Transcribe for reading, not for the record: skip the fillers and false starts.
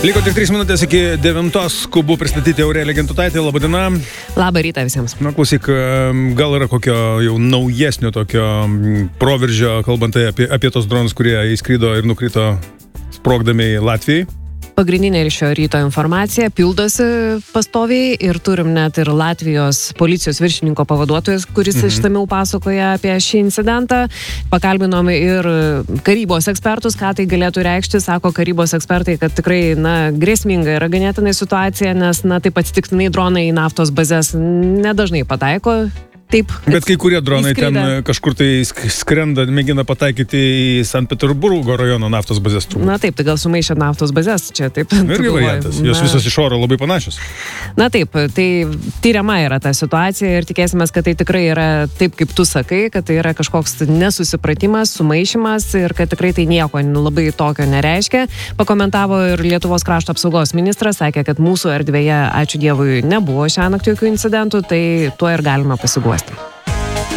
Liko tik 3 minutės iki 9, skubu pristatyti Aureliją Gintutaitę. Labadiena. Labą rytą visiems. Na, klausyk, gal yra kokio jau naujesnio tokio proveržio, kalbant apie tos dronus, kurie įskrido ir nukrito sprogdami Latvijai? Pagrindinė šio ryto informacija pildosi pastoviai ir turim net ir Latvijos policijos viršininko pavaduotojas, kuris išsamiau pasakoja apie šį incidentą. Pakalbinom ir karybos ekspertus, ką tai galėtų reikšti. Sako karybos ekspertai, kad tikrai, grėsminga yra ganėtinai situacija, nes, taip atsitiktinai dronai į naftos bazės nedažnai pataiko. Taip, bet kai kurie dronai įskrida. Ten kažkur tai skrenda, mėgina pataikyti į Sankt Peterburgo rajono naftos bazės. Taip, tai gal sumaišė naftos bazės čia, taip. Irgi variantas, jos visos iš oro labai panašios. Taip, tai tyriama yra ta situacija ir tikėsimės, kad tai tikrai yra taip, kaip tu sakai, kad tai yra kažkoks nesusipratimas, sumaišymas ir kad tikrai tai nieko labai tokio nereiškia. Pakomentavo ir Lietuvos krašto apsaugos ministras, sakė, kad mūsų erdvėje, ačiū Dievui, nebuvo šiąnakt jokių incidentų, tai tuo ir galima pasiguosti.